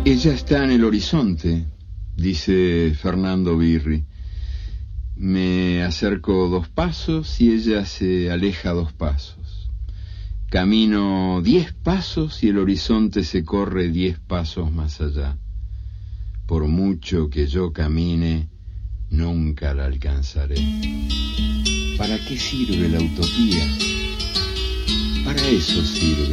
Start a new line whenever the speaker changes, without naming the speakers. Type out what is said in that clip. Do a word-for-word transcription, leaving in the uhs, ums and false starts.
Ella está en el horizonte, dice Fernando Birri. Me acerco dos pasos y ella se aleja dos pasos. Camino diez pasos y el horizonte se corre diez pasos más allá. Por mucho que yo camine, nunca la alcanzaré. ¿Para qué sirve la utopía? Para eso sirve.